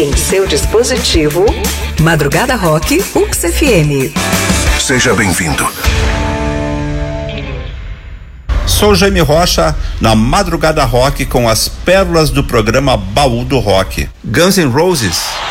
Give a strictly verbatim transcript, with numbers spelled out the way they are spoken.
em seu dispositivo. Madrugada Rock U X F M. Seja bem-vindo. Sou Jaime Rocha, na Madrugada Rock, com as pérolas do programa Baú do Rock. Guns N' Roses,